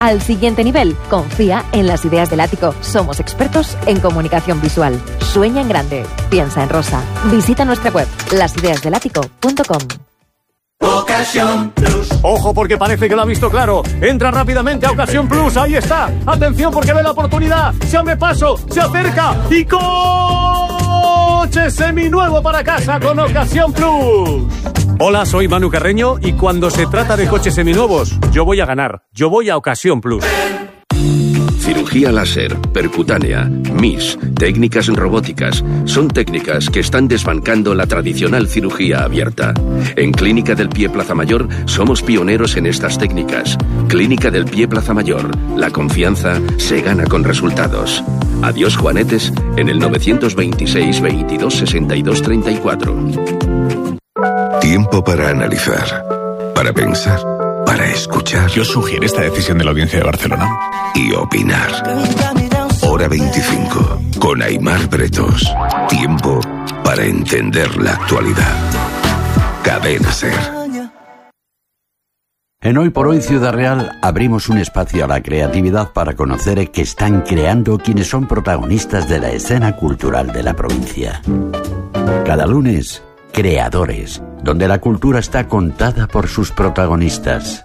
al siguiente nivel. Confía en las ideas del Ático. Somos expertos en comunicación visual. Sueña en grande. Piensa en rosa. Visita nuestra web, lasideasdelático.com. Ocasión Plus. Ojo, porque parece que lo ha visto claro. Entra rápidamente a Ocasión Plus. Ahí está. Atención, porque ve la oportunidad. Se abre paso, se acerca y coche seminuevo para casa con Ocasión Plus. Hola, soy Manu Carreño y cuando se trata de coches seminuevos, yo voy a ganar. Yo voy a Ocasión Plus. Cirugía láser, percutánea, MIS, técnicas robóticas, son técnicas que están desbancando la tradicional cirugía abierta. En Clínica del Pie Plaza Mayor somos pioneros en estas técnicas. Clínica del Pie Plaza Mayor, la confianza se gana con resultados. Adiós juanetes en el 926 22 62 34. Tiempo para analizar, para pensar, para escuchar. ¿Qué os sugiere esta decisión de la Audiencia de Barcelona? Y opinar. Hora 25, con Aimar Bretos. Tiempo para entender la actualidad. Cadena SER. En Hoy por Hoy Ciudad Real abrimos un espacio a la creatividad para conocer qué están creando quienes son protagonistas de la escena cultural de la provincia. Cada lunes, Creadores, donde la cultura está contada por sus protagonistas.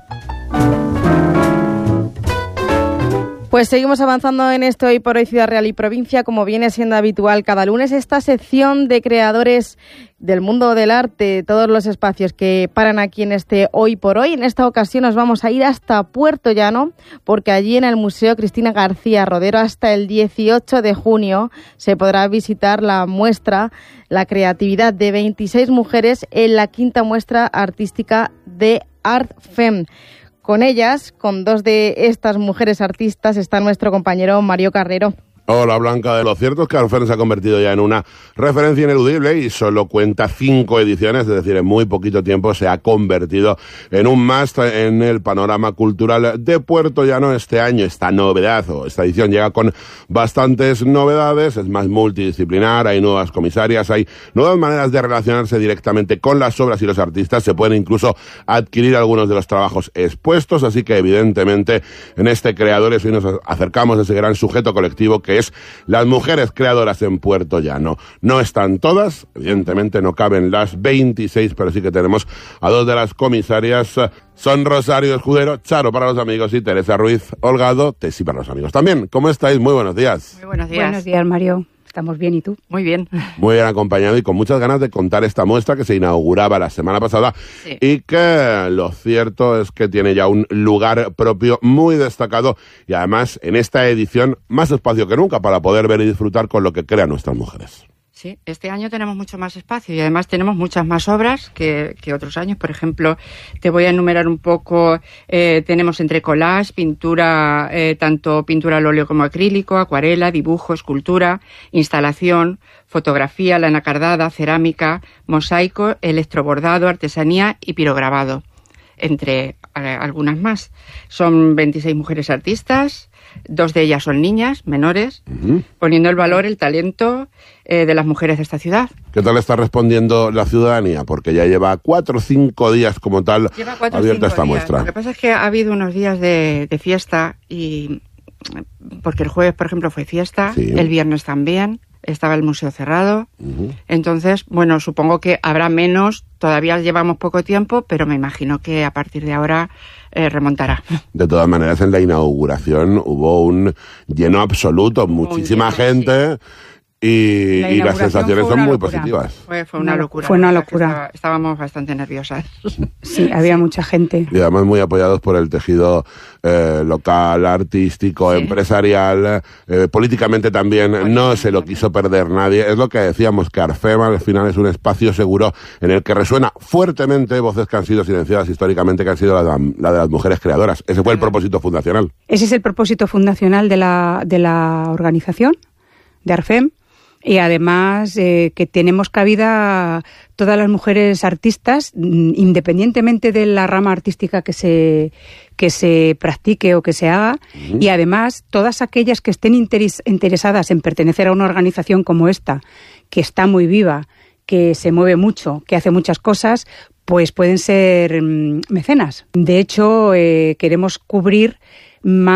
Pues seguimos avanzando en esto Hoy por Hoy Ciudad Real y Provincia, como viene siendo habitual cada lunes, esta sección de creadores del mundo del arte, todos los espacios que paran aquí en este Hoy por Hoy. En esta ocasión nos vamos a ir hasta Puerto Llano, porque allí en el Museo Cristina García Rodero hasta el 18 de junio se podrá visitar la muestra La creatividad de 26 mujeres en la quinta muestra artística de Art Fem. Con ellas, con dos de estas mujeres artistas, está nuestro compañero Mario Carrero. Hola Blanca, lo cierto es que Art Fem se ha convertido ya en una referencia ineludible y solo cuenta 5 ediciones, es decir, en muy poquito tiempo se ha convertido en un must en el panorama cultural de Puerto Llano este año. Esta novedad o esta edición llega con bastantes novedades, es más multidisciplinar, hay nuevas comisarias, hay nuevas maneras de relacionarse directamente con las obras y los artistas, se pueden incluso adquirir algunos de los trabajos expuestos, así que evidentemente en este Creadores hoy nos acercamos a ese gran sujeto colectivo que es las mujeres creadoras en Puerto Llano. No están todas, evidentemente no caben las 26, pero sí que tenemos a dos de las comisarias. Son Rosario Escudero, Charo para los amigos, y Teresa Ruiz Holgado, Tesi para los amigos también. ¿Cómo estáis? Muy buenos días. Muy buenos días. Buenos días, Mario. Estamos bien, ¿y tú? Muy bien. Muy bien acompañado y con muchas ganas de contar esta muestra que se inauguraba la semana pasada, sí, y que lo cierto es que tiene ya un lugar propio muy destacado y además en esta edición más espacio que nunca para poder ver y disfrutar con lo que crean nuestras mujeres. Sí, este año tenemos mucho más espacio y además tenemos muchas más obras que otros años. Por ejemplo, te voy a enumerar un poco, tenemos entre collage, pintura, tanto pintura al óleo como acrílico, acuarela, dibujo, escultura, instalación, fotografía, lana cardada, cerámica, mosaico, electrobordado, artesanía y pirograbado, entre algunas más. Son 26 mujeres artistas, 2 de ellas son niñas, menores, poniendo el valor, el talento de las mujeres de esta ciudad. ¿Qué tal está respondiendo la ciudadanía? Porque ya lleva 4 o 5 días como tal abierta esta muestra. Lo que pasa es que ha habido unos días de fiesta, y porque el jueves, por ejemplo, fue fiesta, sí, el viernes también, estaba el museo cerrado. Entonces, bueno, supongo que habrá menos, todavía llevamos poco tiempo, pero me imagino que a partir de ahora remontará. De todas maneras, en la inauguración hubo un lleno absoluto, muchísima gente. Sí. Y las sensaciones son muy positivas. Fue una locura. Fue una locura. Estábamos bastante nerviosas. Sí, había mucha gente. Y además muy apoyados por el tejido local, artístico, sí, empresarial, políticamente también. No se lo quiso perder nadie. Es lo que decíamos, que Art Fem al final es un espacio seguro en el que resuena fuertemente voces que han sido silenciadas históricamente, que han sido la de las mujeres creadoras. Ese fue el propósito fundacional. Ese es el propósito fundacional de la organización, de Art Fem. Y además que tenemos cabida todas las mujeres artistas, independientemente de la rama artística que se practique o que se haga, y además todas aquellas que estén interesadas en pertenecer a una organización como esta, que está muy viva, que se mueve mucho, que hace muchas cosas, pues pueden ser mecenas. De hecho, queremos cubrir más